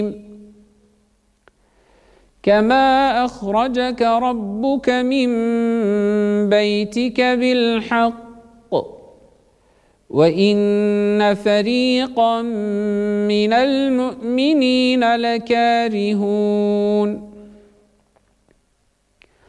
كما أخرجك ربك من بيتك بالحق وإن فريقا من المؤمنين لكارهون